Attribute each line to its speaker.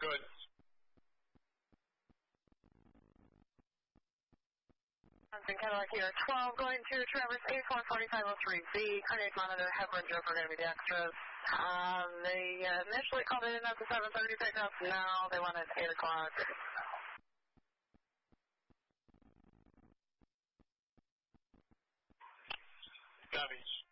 Speaker 1: Good.
Speaker 2: Cadillac here, 12 going to Traverse 844503B, Carnage Monitor, Hebron, Joe, are going to be the extras. They initially called it in at the 7:30 pickup, now they want it at 8 o'clock.
Speaker 1: Copy.